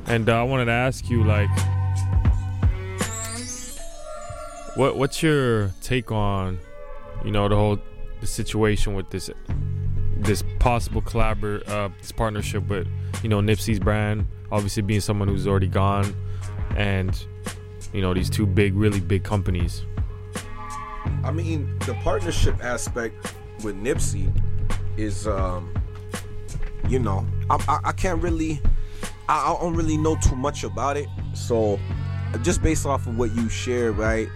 And I wanted to ask you, like, what's your take on, the situation with this possible this partnership with, Nipsey's brand, obviously being someone who's already gone, and these two really big companies. I mean, the partnership aspect with Nipsey is, I can't really, I don't really know too much about it. So, just based off of what you shared, right?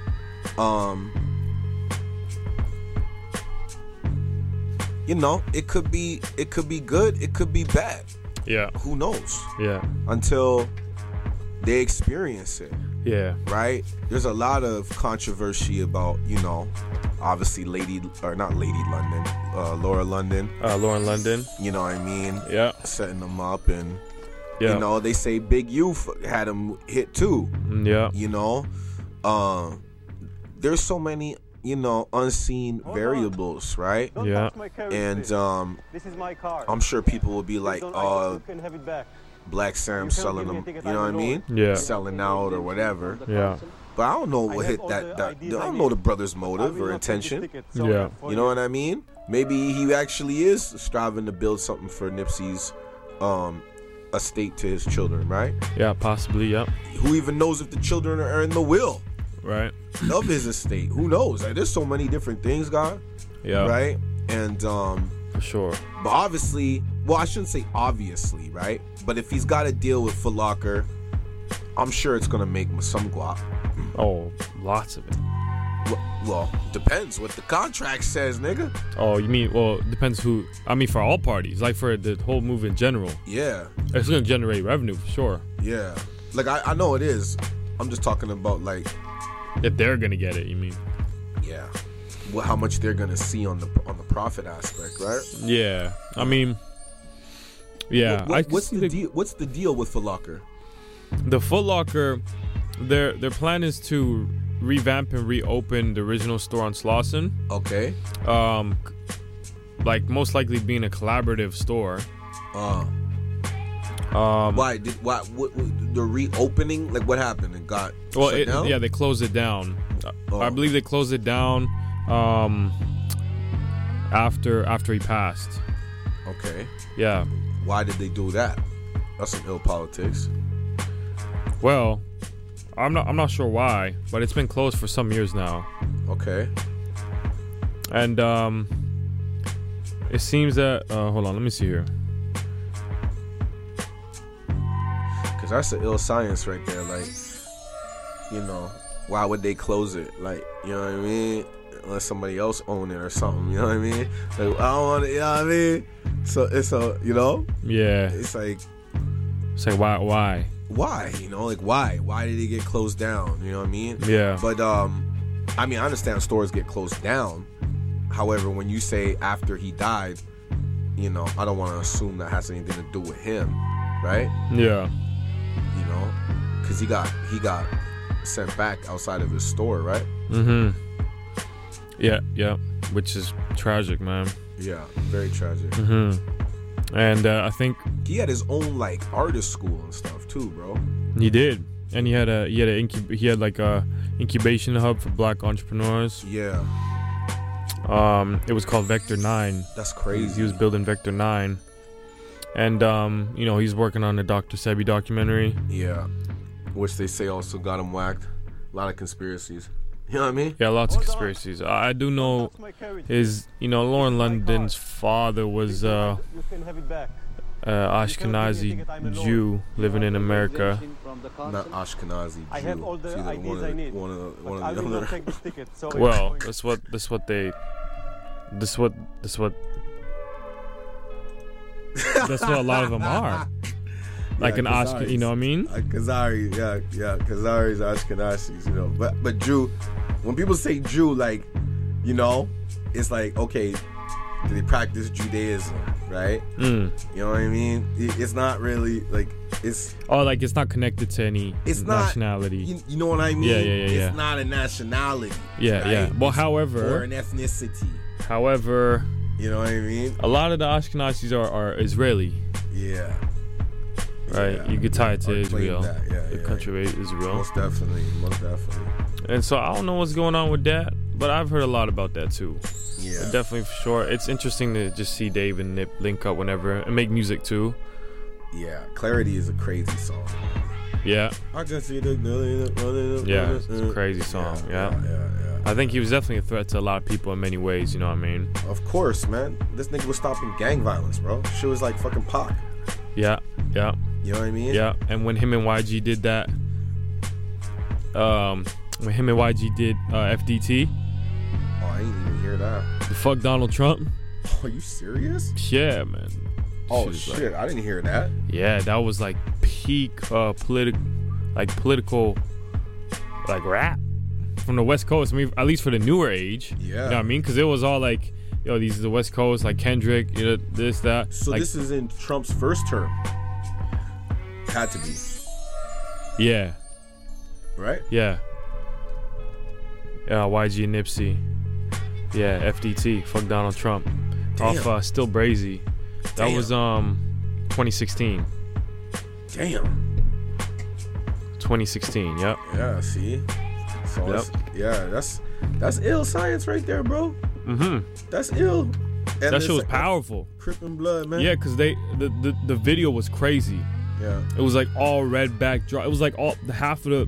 It could be good, it could be bad. Yeah. Who knows? Yeah. Until they experience it. Yeah. Right? There's a lot of controversy about, obviously Laura London. Lauren London. You know what I mean? Yeah. Setting them up, and they say Big U had him hit too. Yeah. There's so many, unseen variables, right? Yeah. And this is my car. I'm sure people will be like, Black Sam selling them, you know what I mean? Yeah. Selling out or whatever. Yeah. But I don't know what hit that. I don't know the brother's motive or intention. Yeah. You know what I mean? Maybe he actually is striving to build something for Nipsey's estate to his children, right? Yeah, possibly, yeah. Who even knows if the children are in the will? Right. Of his estate. Who knows? Like, there's so many different things, God. Yeah. Right? And for sure. But obviously, well, I shouldn't say obviously, right? But if he's got a deal with Foot Locker, I'm sure it's gonna make some guap. Oh, lots of it. Well, depends what the contract says, nigga. Oh, you mean, depends who. I mean, for all parties, like for the whole move in general. Yeah. It's gonna generate revenue for sure. Yeah. Like, I know it is. I'm just talking about, like, if they're gonna get it, you mean? Yeah. Well, how much they're gonna see on the profit aspect, right? Yeah. I mean, yeah. What's the deal? What's the deal with Foot Locker? The Foot Locker, their plan is to revamp and reopen the original store on Slauson. Okay. Like most likely being a collaborative store. Why the reopening? Like, what happened? It got shut down? Yeah, they closed it down. I believe they closed it down after he passed. Okay. Yeah. Why did they do that? That's some ill politics. Well, I'm not sure why, but it's been closed for some years now. Okay. And it seems that hold on, let me see here. Cause that's the ill science right there. Like, why would they close it? Like, you know what I mean? Unless somebody else own it or something. You know what I mean? Like, I don't want it. You know what I mean? So it's Yeah. It's like why? Why? Like, why? Why did it get closed down? You know what I mean? Yeah. But I mean, I understand stores get closed down. However, when you say after he died, I don't want to assume that has anything to do with him, right? Yeah. Because he got sent back outside of his store, right? Mm-hmm. Yeah. Which is tragic, man. Yeah, very tragic. Mm-hmm. And I think he had his own like artist school and stuff too, bro. He did, and he had a incubation hub for Black entrepreneurs. Yeah. It was called Vector 9. That's crazy. He was building Vector 9, and he's working on the Dr. Sebi documentary. Yeah, which they say also got him whacked. A lot of conspiracies. You know what I mean? Yeah, lots of conspiracies. I do know Lauren London's father was Ashkenazi Jew living in America. Not Ashkenazi Jew. I have all the IDs I need. One of the I will other. not take this ticket. Sorry. Well, that's what that's what a lot of them are. Like an Ashkenazi, you know what I mean? Khazari, yeah. Khazari's Ashkenazis, But Jew, when people say Jew, like, it's like, okay, do they practice Judaism, right? Mm. You know what I mean? It's not really, like, it's... Oh, like it's not connected to any nationality. You know what I mean? Yeah. It's not a nationality. Yeah, right? yeah. Well, however... Or an ethnicity. However... You know what I mean? A lot of the Ashkenazis are Israeli. Yeah. right? Yeah. You get tied to I'll claim Israel. that. Yeah, The yeah. country of Israel. Most definitely. And so I don't know what's going on with that, but I've heard a lot about that too. Yeah. But definitely for sure. It's interesting to just see Dave and Nip link up whenever and make music too. Yeah. Clarity is a crazy song. Yeah. I can see the Yeah, it's a crazy song. Yeah. I think he was definitely a threat to a lot of people in many ways, you know what I mean? Of course, man. This nigga was stopping gang violence, bro. Shit was like fucking Pac. Yeah. You know what I mean? Yeah. And when him and YG did that, when him and YG did FDT, Oh, I didn't even hear that. the fuck Donald Trump. Are you serious? Yeah, man. Oh was shit, I didn't hear that. Yeah, that was like peak political like rap from the West Coast. I mean, at least for the newer age. Yeah. You know what I mean? Because it was all like, yo, these are the West Coast, like Kendrick, you know, this, that. So like, this is in Trump's first term. Had to be, yeah, right? yeah. Yeah, YG and Nipsey. Yeah, FDT, fuck Donald Trump. Damn. Off Still Brazy. That Damn. was 2016. Damn. 2016, yep. Yeah, see? So Yep. that's ill science right there, bro. Mm-hmm. That's ill. And That it's shit was like powerful. Crip and blood, man. Yeah, because the video was crazy. Yeah. It was like all red backdrop. It was like all half of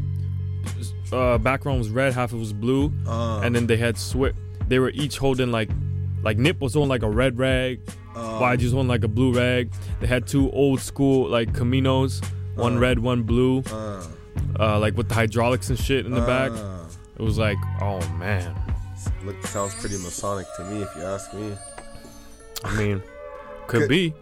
the background was red, half of it was blue, and then they had They were each holding like Nip was on like a red rag, YG was on like a blue rag. They had two old school like Caminos, one red, one blue, like with the hydraulics and shit in the back. It was like, oh man. Sounds pretty Masonic to me, if you ask me. I mean, could be.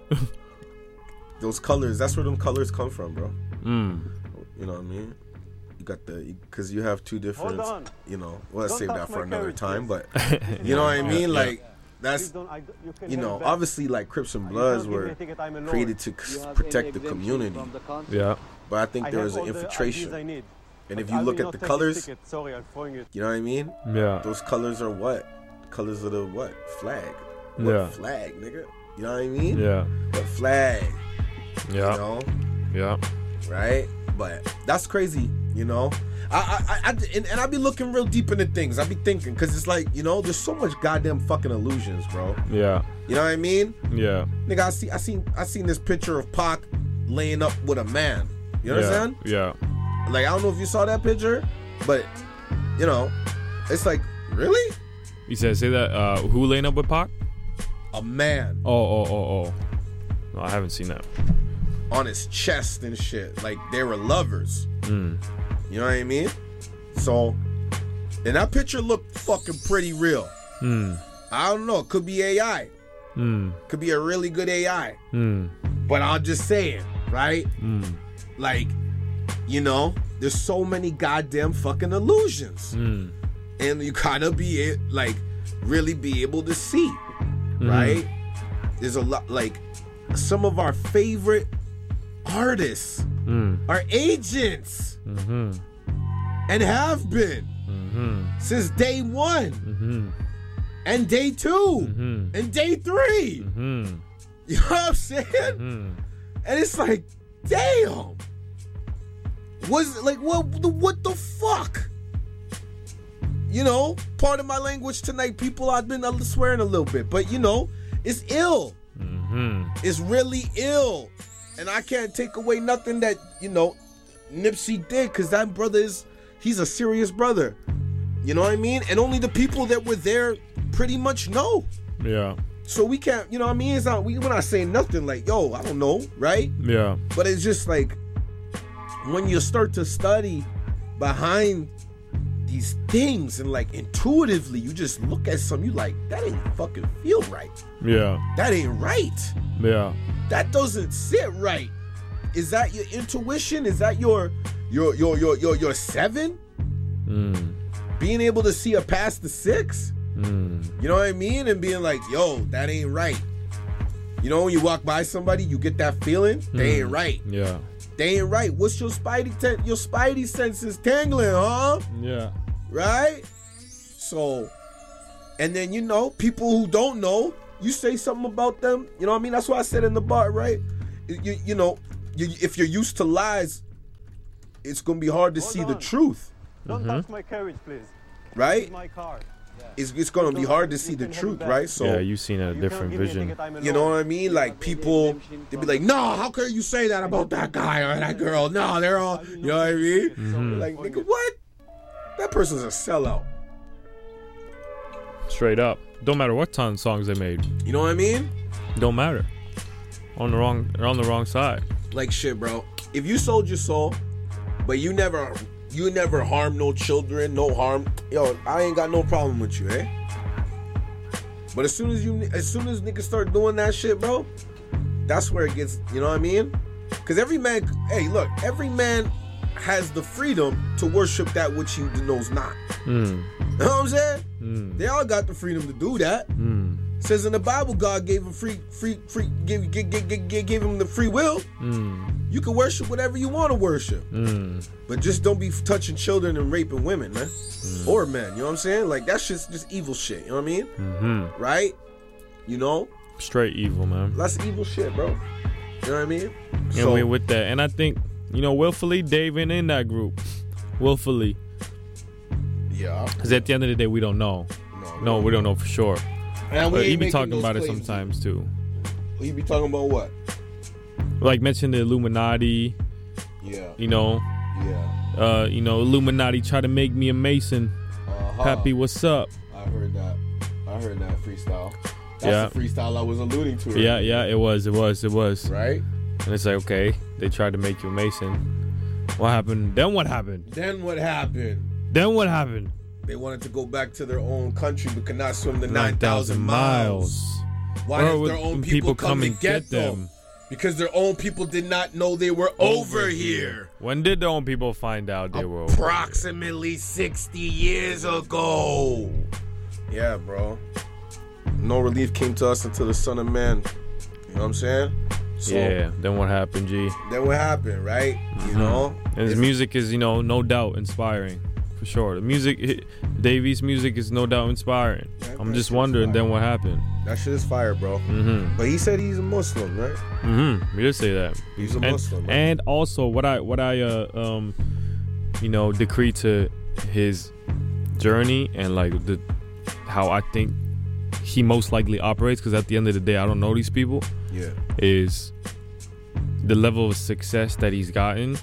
Those colors, that's where them colors come from, bro. Mm. You know what I mean? You got because you have two different, Hold on. you know, well, let's Don't save touch that for my another carrot, time, please. but you know what I mean? Yeah. Like, that's, Please don't, you can you have know, it back. obviously, like, Crips and You Bloods cannot give me were a ticket, I'm alone. created to protect the community, Yeah. but I think I there have was an all the IDs I infiltration. need. And if But you I look will at the not take this colors, ticket. Sorry, I'm throwing it. you know what I mean? Yeah. Those colors are what? Colors of the what? Flag. What Yeah. flag, nigga? You know what I mean? Yeah. What flag? Yeah. You know? Yeah. Right? But that's crazy, you know? And I be looking real deep into things. I be thinking, because it's like, you know, there's so much goddamn fucking illusions, bro. Yeah. You know what I mean? Yeah. Nigga, I seen this picture of Pac laying up with a man. You Yeah. understand? Yeah. Like, I don't know if you saw that picture, but, you know, it's like, really? You said, say that, who laying up with Pac? A man Oh. No, I haven't seen that. on his chest and shit. Like, they were lovers. Mm. You know what I mean? So, and that picture looked fucking pretty real. Mm. I don't know. It could be AI. Mm. Could be a really good AI. Mm. But I'm just saying, right? Mm. Like, you know, there's so many goddamn fucking illusions. Mm. And you gotta be, like, really be able to see, right? There's a lot, like, some of our favorite artists are agents and have been since day one and day two and day three. You know what I'm saying? And it's like, damn. Was it like, what the fuck? You know, part of my language tonight, people, I've been swearing a little bit, but you know, it's ill. It's really ill. And I can't take away nothing that, you know, Nipsey did, because that brother he's a serious brother. You know what I mean? And only the people that were there pretty much know. Yeah. So we can't, you know what I mean? It's not, we're not saying nothing like, yo, I don't know, right? Yeah. But it's just like, when you start to study behind these things and like intuitively, you just look at some, you like, that ain't fucking feel right. Yeah. That ain't right. Yeah. That doesn't sit right. Is that your intuition? Is that your seven? Being able to see a past the six? You know what I mean? And being like, yo, that ain't right. You know, when you walk by somebody, you get that feeling, they ain't right. Yeah. They ain't right. What's your spidey senses tangling, huh? Yeah. Right? So, and then, you know, people who don't know, you say something about them, you know what I mean? That's what I said in the bar, right? You know, if you're used to lies, it's gonna be hard to see the truth. Don't touch my carriage, please. Right? This is my car. It's gonna be hard to see the truth, right? So yeah, you've seen a different vision. you know what I mean? Like people, they be like, "No, how can you say that about that guy or that girl? No, they're all," you know what I mean? Like, nigga, what? That person's a sellout. Straight up. Don't matter what ton of songs they made. You know what I mean? Don't matter. They're on the wrong side. Like shit, bro. If you sold your soul, but you never harm no children, no harm. Yo, I ain't got no problem with you, eh? But as soon as niggas start doing that shit, bro, that's where it gets. You know what I mean? Because every man has the freedom to worship that which he knows not. You know what I'm saying? They all got the freedom to do that. Says in the Bible, God gave him gave him the free will. You can worship whatever you want to worship, but just don't be touching children and raping women, man, or men. You know what I'm saying? Like that shit's just evil shit. You know what I mean? Right? You know? Straight evil, man. That's evil shit, bro. You know what I mean? And we with that, and I think willfully Dave ain't in that group. Willfully. Yeah. Because at the end of the day, we don't know. No, we don't know for sure. And he be talking about it sometimes too. He be talking about what? Like mention the Illuminati. Yeah. Yeah. Illuminati try to make me a Mason. Pappy, what's up? I heard that freestyle. That's the freestyle I was alluding to. Yeah, yeah, it was. Right? And it's like, okay, they tried to make you a Mason. What happened? Then what happened? They wanted to go back to their own country but could not swim the 9,000 miles. Why did their own people come and get them? Because their own people did not know they were over here. When did their own people find out they were over here? Approximately 60 years ago. Yeah, bro. No relief came to us until the Son of Man. You know what I'm saying? So, yeah, then what happened, G? Then what happened, right? You know? And his music is, no doubt inspiring. For sure. The music, Davies' music is no doubt inspiring. Yeah, I'm just wondering then what happened. That shit is fire, bro. But he said he's a Muslim, right? He did say that. He's a Muslim. Right? And also what I decree to his journey and like how I think he most likely operates, because at the end of the day I don't know these people. Yeah. Is the level of success that he's gotten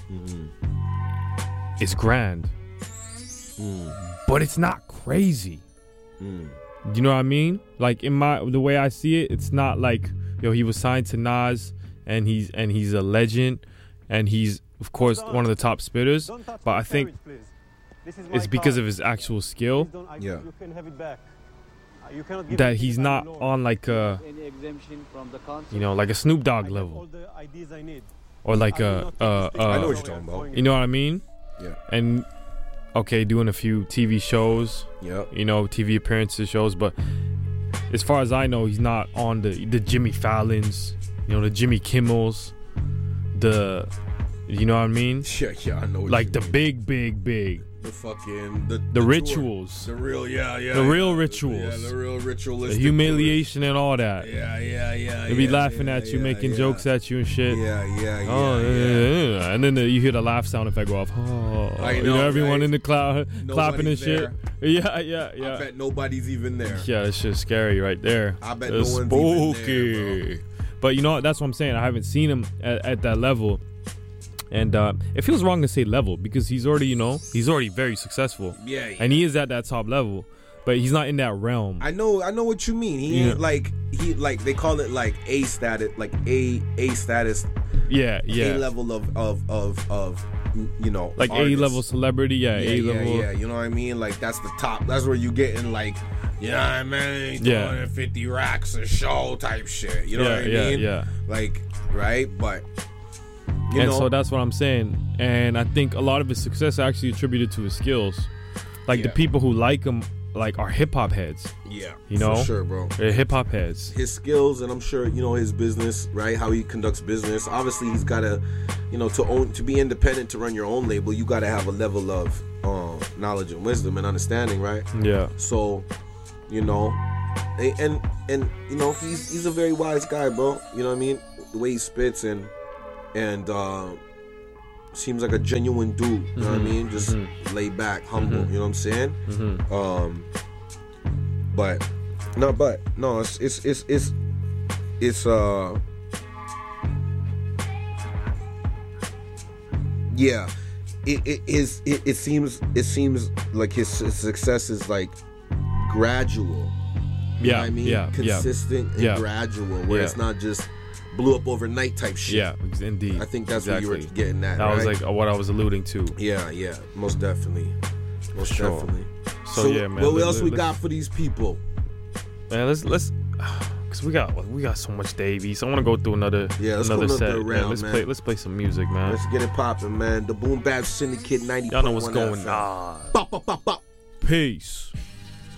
is grand. But it's not crazy. You know what I mean? Like the way I see it, it's not like he was signed to Nas and he's a legend and he's of course one of the top spitters. But I think it's because of his actual skill. Yeah. That he's not on like a like a Snoop Dogg level. Or like I know what you're talking about. You know what I mean? Yeah. And okay, doing a few TV shows, TV appearances shows, but as far as I know, he's not on the Jimmy Fallons, the Jimmy Kimmels, you know what I mean? Yeah, I know what like you the mean. big. The fucking the rituals. The real, the real rituals. Yeah, the real ritualistic. The humiliation and all that. Yeah. They be laughing at you, making jokes at you and shit. Yeah. And then you hear the laugh sound effect go off. Oh, I know, everyone right? in the cloud clapping and shit. Yeah. I bet nobody's even there. Yeah, that shit's scary right there. I bet it's no one's spooky. even there, bro. But you know what? That's what I'm saying. I haven't seen him at that level. And it feels wrong to say level because he's already very successful. Yeah. And he is at that top level, but he's not in that realm. I know what you mean. He ain't like they call it like A status, like A status. Yeah. A level of like artists. A level celebrity. Yeah. A level. Yeah. You know what I mean? Like that's the top. That's where you getting like, I mean, 250 racks a show type shit. You know what I mean? Yeah. Like right, but. So that's what I'm saying. And I think a lot of his success is actually attributed to his skills. Like the people who like him are hip hop heads. Yeah. For sure, bro. They're hip hop heads. His skills, and I'm sure, his business, right? How he conducts business. Obviously he's gotta, to be independent, to run your own label, you gotta have a level of knowledge and wisdom and understanding, right? Yeah. So, and he's a very wise guy, bro. You know what I mean? The way he spits and and seems like a genuine dude. You know what I mean? Just laid back, humble. You know what I'm saying? But it's yeah. It seems like his success is like gradual. You know what I mean? Consistent and gradual, where it's not just blew up overnight type shit. Yeah, indeed. I think that's what you were getting at. That was like what I was alluding to. Yeah, most definitely. Most sure. definitely. So yeah, man. What else we got for these people? Man, let's cause we got so much Davies. I want to go through another set. Round, let's play some music, man. Let's get it popping, man. The Boom Bap Syndicate 90. Y'all know what's going on. Bop, bop, bop, bop. Peace.